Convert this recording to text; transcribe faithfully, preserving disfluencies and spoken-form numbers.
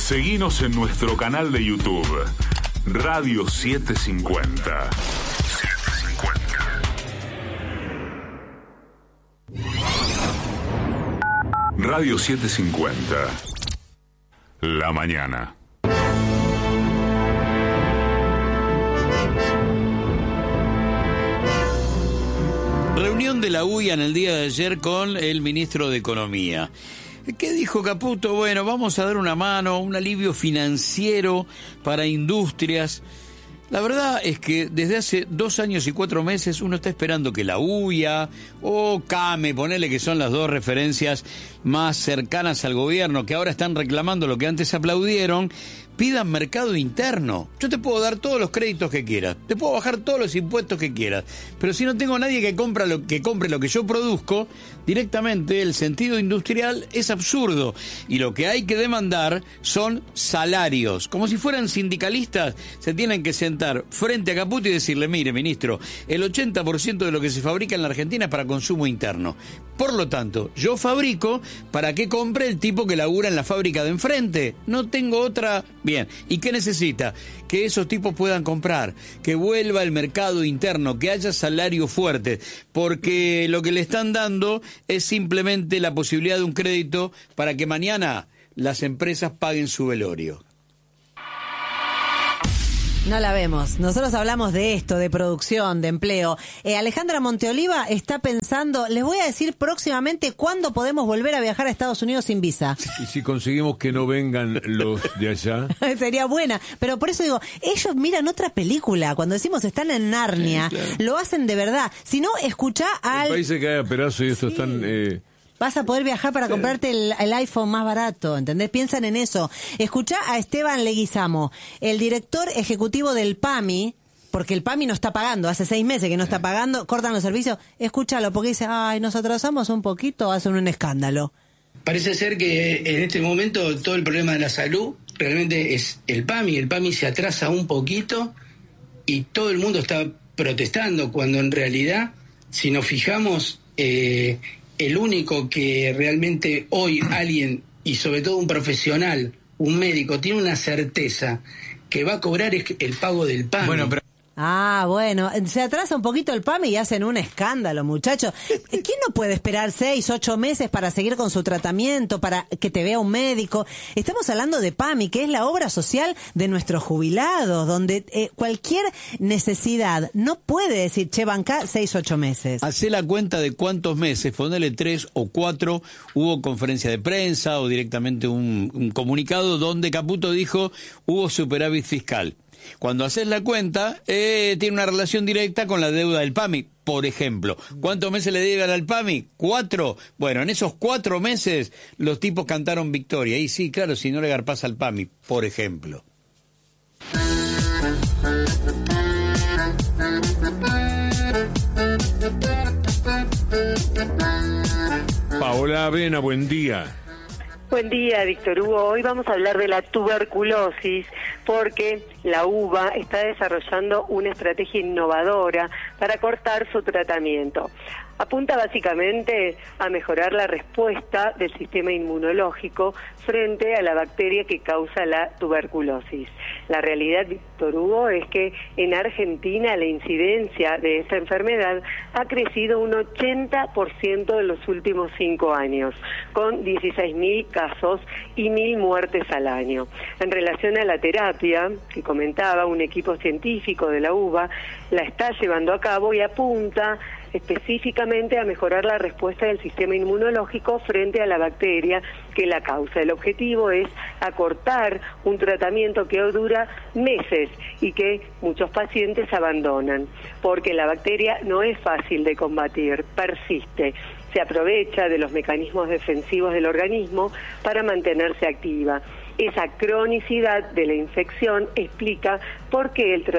Seguinos en nuestro canal de YouTube, Radio setecientos cincuenta. Radio setecientos cincuenta. La mañana. Reunión de la U I A en el día de ayer con el ministro de Economía. ¿Qué dijo Caputo? Bueno, vamos a dar una mano, un alivio financiero para industrias. La verdad es que desde hace dos años y cuatro meses uno está esperando que la U I A o CAME, ponele que son las dos referencias más cercanas al gobierno, que ahora están reclamando lo que antes aplaudieron, pidan mercado interno. Yo te puedo dar todos los créditos que quieras, te puedo bajar todos los impuestos que quieras, pero si no tengo nadie que compra lo que compre lo que yo produzco, directamente el sentido industrial es absurdo y lo que hay que demandar son salarios. Como si fueran sindicalistas, se tienen que sentar frente a Caputo y decirle: mire, ministro, el ochenta por ciento de lo que se fabrica en la Argentina es para consumo interno. Por lo tanto, yo fabrico para que compre el tipo que labura en la fábrica de enfrente. No tengo otra... Bien, ¿y qué necesita? Que esos tipos puedan comprar, que vuelva el mercado interno, que haya salarios fuertes, porque lo que le están dando es simplemente la posibilidad de un crédito para que mañana las empresas paguen su velorio. No la vemos. Nosotros hablamos de esto, de producción, de empleo. Eh, Alejandra Monteoliva está pensando, les voy a decir próximamente cuándo podemos volver a viajar a Estados Unidos sin visa. Y si conseguimos que no vengan los de allá. Sería buena. Pero por eso digo, ellos miran otra película. Cuando decimos están en Narnia, sí, claro, lo hacen de verdad. Si no, escuchá al... El país se cae a pedazos y estos sí. están... Eh... Vas a poder viajar para comprarte el, el iPhone más barato, ¿entendés? Piensan en eso. Escuchá a Esteban Leguizamo, el director ejecutivo del P A M I, porque el P A M I no está pagando, hace seis meses que no está pagando, cortan los servicios. Escúchalo, porque dice, ay, nos atrasamos un poquito, hacen un escándalo. Parece ser que en este momento todo el problema de la salud realmente es el P A M I. El P A M I se atrasa un poquito y todo el mundo está protestando, cuando en realidad, si nos fijamos... Eh, el único que realmente hoy alguien, y sobre todo un profesional, un médico, tiene una certeza que va a cobrar es el pago del P A M I. Bueno, pero... Ah, bueno, se atrasa un poquito el P A M I y hacen un escándalo, muchachos. ¿Quién no puede esperar seis, ocho meses para seguir con su tratamiento, para que te vea un médico? Estamos hablando de P A M I, que es la obra social de nuestros jubilados, donde eh, cualquier necesidad no puede decir, che, banca, seis, ocho meses. Hacé la cuenta de cuántos meses, ponele tres o cuatro, hubo conferencia de prensa o directamente un, un comunicado donde Caputo dijo, hubo superávit fiscal. Cuando haces la cuenta, eh, tiene una relación directa con la deuda del P A M I, por ejemplo. ¿Cuántos meses le deben al P A M I? ¿Cuatro? Bueno, en esos cuatro meses los tipos cantaron victoria. Y sí, claro, si no le garpás al P A M I, por ejemplo. Paola Avena, buen día. Buen día, Víctor Hugo. Hoy vamos a hablar de la tuberculosis porque la U B A está desarrollando una estrategia innovadora para cortar su tratamiento. Apunta básicamente a mejorar la respuesta del sistema inmunológico frente a la bacteria que causa la tuberculosis. La realidad, Víctor Hugo, es que en Argentina la incidencia de esta enfermedad ha crecido un ochenta por ciento en los últimos cinco años, con dieciséis mil casos y mil muertes al año. En relación a la terapia, que comentaba un equipo científico de la U B A, la está llevando a cabo y apunta específicamente a mejorar la respuesta del sistema inmunológico frente a la bacteria que la causa. El objetivo es acortar un tratamiento que dura meses y que muchos pacientes abandonan, porque la bacteria no es fácil de combatir, persiste. Se aprovecha de los mecanismos defensivos del organismo para mantenerse activa. Esa cronicidad de la infección explica por qué el tratamiento